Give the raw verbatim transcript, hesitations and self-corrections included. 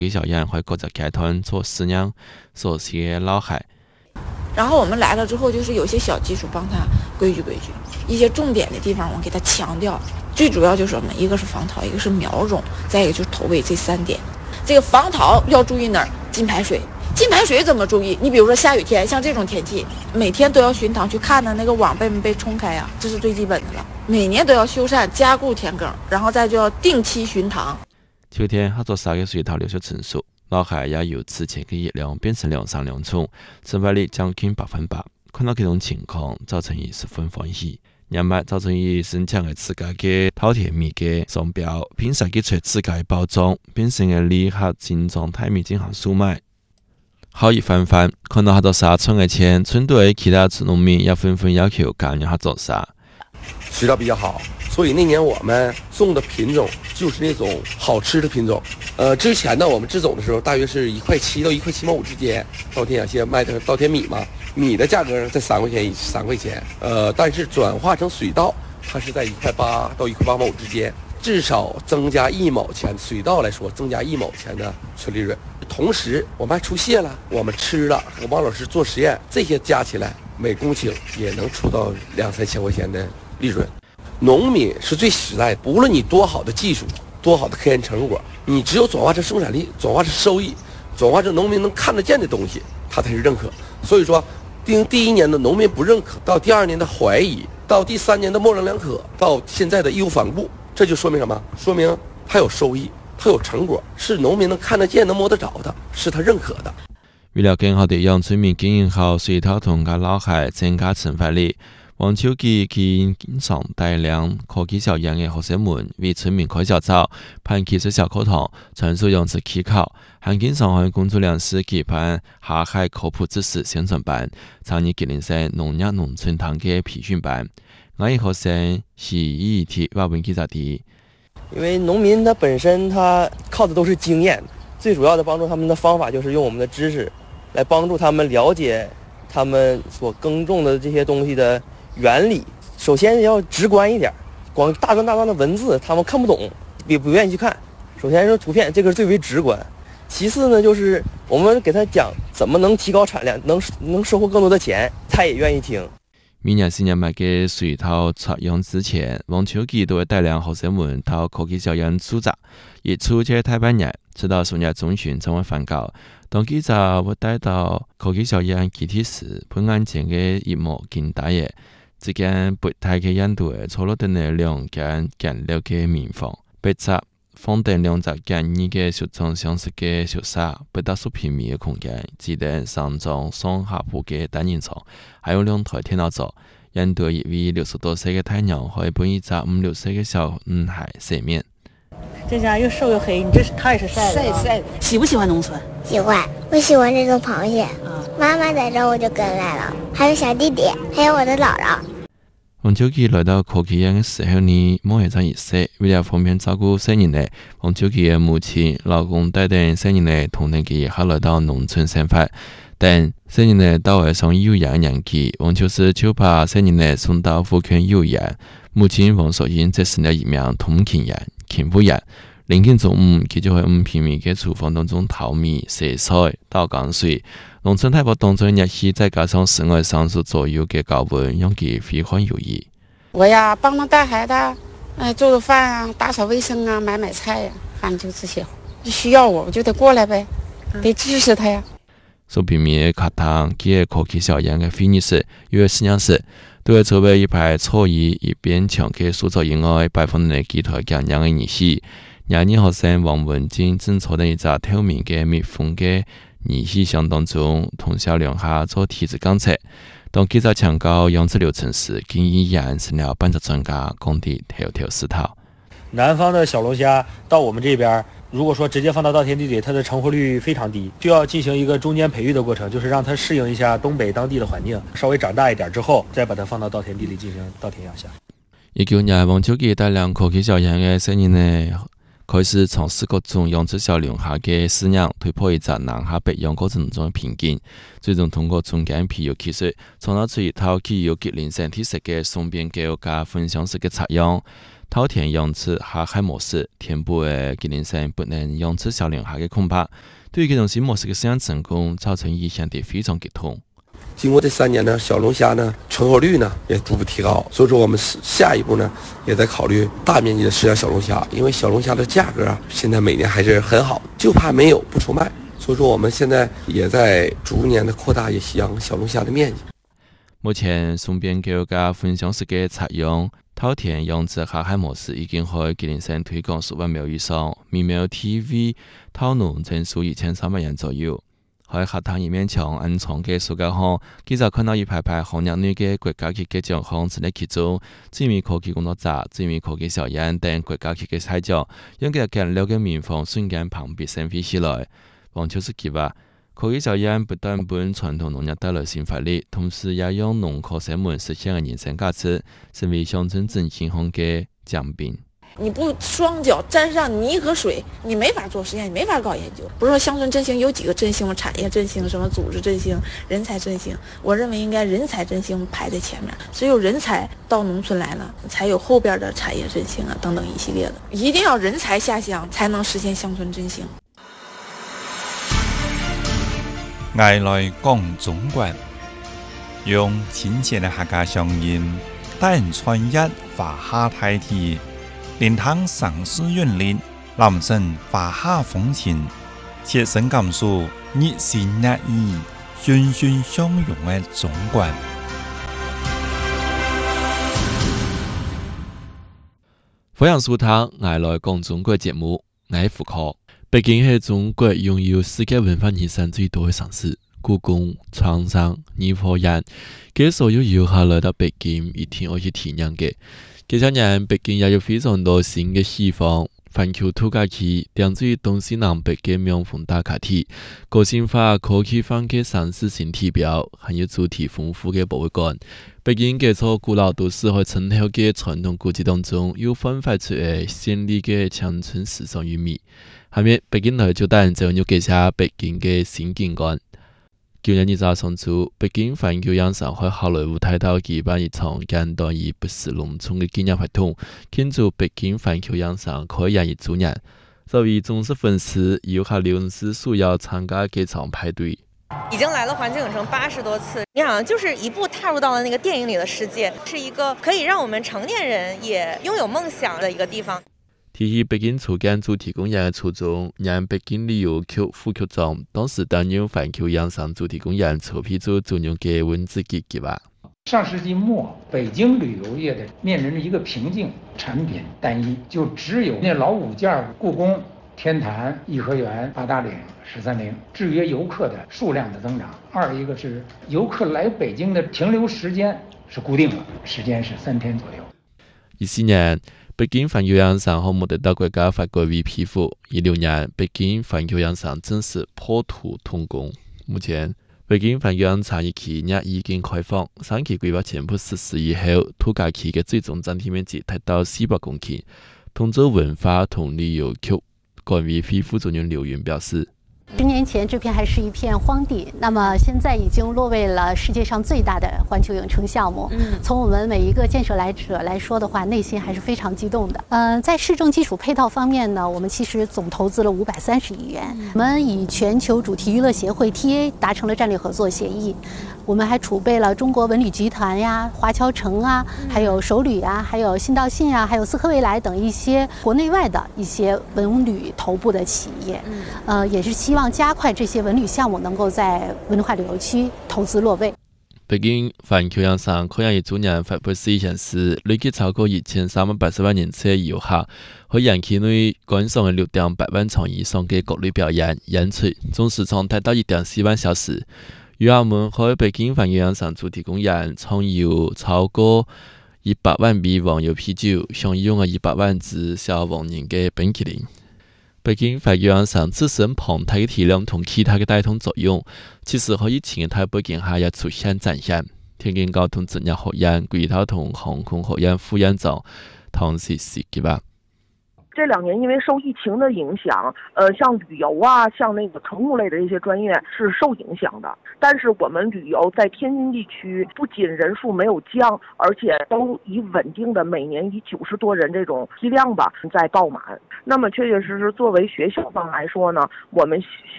李小燕会各个阶段做饲养所需的老害。 然后我们来了之后，就是有些小技术帮他规矩规矩，一些重点的地方我给他强调。最主要就是什么？一个是防逃，一个是苗种，再一个就是投喂，这三点。这个防逃要注意哪儿？进排水。进排水怎么注意？你比如说下雨天，像这种天气，每天都要巡塘去看呢，那个网被没被冲开呀、啊，这是最基本的了。每年都要修缮加固田埂，然后再就要定期巡塘。 秋天合作社嘅水稻流速成熟，老害也由此前嘅热量变成量上量重，成败率将近百分百。看到这种情况，赵成义十分欢喜。另外，赵成义申请嘅自家嘅稻田米嘅商标，并设计出自家嘅包装，变成嘅礼盒精装泰米进行售卖。好一番番，看到合作社赚嘅钱，村队其他农民也纷纷要求加入合作社。 水稻比较好，所以那年我们种的品种就是那种好吃的品种。呃，之前呢，我们制种的时候大约是一块七到一块七毛五之间，稻田养蟹卖的稻田米嘛，米的价格在三块钱以三块钱。呃，但是转化成水稻，它是在一块八到一块八毛五之间，至少增加一毛钱。水稻来说，增加一毛钱的纯利润。同时，我们还出蟹了，我们吃了，和王老师做实验，这些加起来，每公顷也能出到两三千块钱的利润。农民是最实在的，无论你多好的技术，多好的科研成果，你只有转化成生产力，转化成收益，转化成农民能看得见的东西，他才是认可。所以说，第第一年的农民不认可，到第二年的怀疑，到第三年的模棱两可，到现在的义无反顾，这就说明什么？说明他有收益，他有成果，是农民能看得见、能摸得着的，是他认可的。 为了更好地让村民经营好水稻同嘅老害，增加成败率，王秋吉經常帶領科技小園嘅學生們為村民開小灶、辦技術小課堂、傳授養殖技巧，還經常向工作人士舉辦下海科普知識宣傳班，參與吉林省農業農村堂嘅培訓班。我嘅學生是一體外文記者的。 因為農民他本身他靠的都是經驗，最主要的幫助他們的方法就是用我們的知識來幫助他們了解他們所耕種的這些東西的原理。首先要直觀一點，光大段大段的文字他們看不懂，也不願意去看。首先是圖片，這個是最為直觀。其次呢，就是我們給他講怎麼能提高產量，能能收穫更多的錢，他也願意聽。 每年新年買嘅水稻採用之前，王秋吉都會帶領學生們到科技小園駐紮，日出嘅大半日，直到數日中旬才會返校。當記者會帶到科技小園基地時，本眼前嘅一幕驚大嘅，只見北太嘅印度嘅錯落的能量間簡陋嘅民房，北側放定兩隻簡易嘅小裝相式嘅小沙，不到數平米嘅空間，只得上裝上下鋪嘅單人床，還有兩台電腦桌。印度一位六十多歲嘅太娘可以幫一隻五六歲嘅小女孩洗面。 这家又瘦又黑，你这是他也是晒的、啊。 晒晒的。 喜不喜欢农村？ 喜欢，我喜欢这种螃蟹。啊、妈妈在这我就跟来了，还有小弟弟，还有我的姥姥。 王秋吉來到科技園嘅時候呢，冇一張儀式，為了方便照顧細人呢，王秋吉嘅母親、老公帶定細人呢，同佢一起來到農村生活。但細人呢到會上幼兒園年紀，王秋實就把細人呢送到福建幼兒園。母親王淑英則成了一名同勤人、勤務人。臨近中午，佢就喺五平米嘅廚房當中淘米、洗菜、倒江水。農村大埔當中熱氣，再加上室外三十左右嘅高溫，讓佢非常有益。 我呀，幫忙帶孩子，哎，做做飯啊，打掃衛生啊，買買菜呀、啊，反正就這些。需要我，我就得過來唄，得支持他呀。 數平米嘅客堂，佢嘅科技小園嘅會議室，有實驗室，都會準備一排座椅，一邊牆嘅塑造以外，擺放喺幾台簡約嘅儀器。廿年學生王文靜正坐喺一隻透明嘅密封嘅儀器箱當中，同小兩下做體質監測。當記者強調養殖流程時，竟依然成了半隻專家，講得頭頭是道。 南方的小龍蝦到我們這邊，如果說直接放到稻田地裡，它的成活率非常低，需要進行一個中間培育的過程，就是讓它適應一下東北當地的環境，稍微長大一點之後，再把它放到稻田地裡進行稻田養蝦。 一九年，王秋吉帶領科技小園嘅細人呢，開始嘗試各種養殖小龍蝦嘅飼養，突破一隻南下北養過程中嘅瓶頸，最終通過中間培育技術，創造出一套具有吉林省特色嘅雙邊教加分享式嘅採樣。 稻田养殖下海模式，填补了吉林省不能养殖小龙虾的空白。对于这种新模式的试验成功，造成影响的非常激动。 经过这三年呢，小龙虾呢存活率呢也逐步提高，所以说我们下一步呢也在考虑大面积的饲养小龙虾，因为小龙虾的价格啊现在每年还是很好，就怕没有不出卖，所以说我们现在也在逐年的扩大养小龙虾的面积。 目前，松边教育分享式嘅采用稻田养殖下海模式，已經喺吉林省推廣數百苗以上，每苗 T V 稻農整數一千三百人左右。喺客堂一面牆暗藏嘅塑膠箱，記者看到一排排紅男女嘅國家級嘅獎項陳列其中，知名科技工作者、知名科技小人等國家級嘅彩獎，讓佢更了嘅民風瞬間蓬蓽生飛起來。黃秋實佢話。科技小人不但幫傳統農業帶來新活力，同時也讓農科生們實現了人生價值，成為象徵振興行嘅獎品。 你不雙腳沾上泥和水，你沒法做實驗，你沒法搞研究。不是說鄉村振興有幾個振興嗎？產業振興、什麼組織振興、人才振興。我認為應該人才振興排在前面，只有人才到農村來了，才有後邊的產業振興啊等等一系列的。一定要人才下鄉，才能實現鄉村振興。 愛來講中國，用親切的客家鄉音，帶人穿越華夏大地，連通城市韻律，臨身華夏風情，切身感受日新月異、欣欣向榮的中國。 歡迎收聽《愛來講中國》節目，我係傅科。北京係中國擁有世界文化遺產最多嘅城市，故宮、長城、頤和園，給所有遊客來到北京一定要去體驗嘅。這些年，北京也有非常多新嘅地方，環球度假區，定居東西南北嘅명峰打卡地，個性化可開放嘅城市性地標，還有主題豐富嘅博物館。北京這座古老都市和深厚嘅傳統古蹟當中，又煥發出誒鮮麗嘅鄉村時尚與美。下面，北京台就帶人進入介紹北京嘅新景觀。舊年二十三日，北京環球影城喺好萊塢大道舉辦一場簡單而不失隆重嘅紀念活動，慶祝北京環球影城開業一週年。作為忠實粉絲，遊客劉恩師受邀參加這場派對。 已經來了環球影城八十多次，你好像就是一步踏入到了那個電影裡的世界，是一個可以讓我們成年人也擁有夢想的一個地方。 提起北京創建主題公園嘅初衷，讓北京旅遊局副局長當時擔任環球影城主題公園籌備組主任嘅溫志傑計劃。 上世紀末，北京旅遊業的面臨着一個瓶頸，產品單一，就只有那老五件故宮、天壇、頤和園、八達嶺、十三陵，制約遊客的數量的增長。二一個是遊客來北京的停留時間是固定的，時間是三天左右。 一四年，北京環球影城項目得到國家發改委批復。一六年，北京環球影城正式破土動工。目前，北京環球影城一期也已經開放，三期規劃全部實施以後，度假區嘅最終佔地面積達到四百公頃。通州文化同旅遊局管委會副主任劉雲表示。 十年前這片還是一片荒地，那麼現在已經落位了世界上最大的環球影城項目。嗯，從我們每一個建設來者來說的話，內心還是非常激動的。嗯、呃，在市政基礎配套方面呢，我們其實總投資了五百三十億元。嗯、我們與全球主題娛樂協會 T A 達成了戰略合作協議。我們還儲備了中國文旅集團呀、華僑城啊，還有首旅啊，還有新道信啊，還有思科未來等一些國內外的一些文旅頭部的企業。嗯，呃，也是希望加快這些文旅項目能夠在文化旅遊區投資落位。 北京環球影城開業一週年發布會顯示，累計超過一千三百八十萬人次嘅遊客，喺園區內觀賞了六點八萬場以上嘅各類表演演出，總時長達到一點四萬小時。遊客們喺北京環球影城主題公園暢遊超過一百萬杯黃油啤酒，享用了一百萬隻小黃人嘅冰淇淋。北京環球影城自身龐大嘅體量同其他嘅帶動作用，其實喺疫情嘅大背景下也出現展現。天津交通職業學院軌道同航空學院副院長唐時時計劃。 这两年因为受疫情的影响，呃，像旅游啊，像那个乘务类的一些专业是受影响的。但是我们旅游在天津地区不仅人数没有降，而且都以稳定的每年以九十多人这种批量吧在爆满。那么确确实实作为学校方来说呢，我们